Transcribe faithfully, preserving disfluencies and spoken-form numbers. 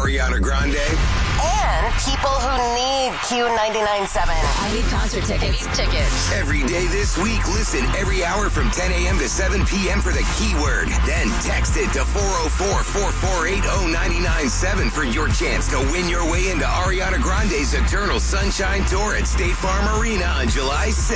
Ariana Grande. And people who need Q ninety-nine point seven. I need concert tickets. I need tickets. Every day this week, listen every hour from ten a.m. to seven p.m. for the keyword. Then text it to four oh four, four four eight, oh nine nine seven for your chance to win your way into Ariana Grande's Eternal Sunshine Tour at State Farm Arena on July sixth.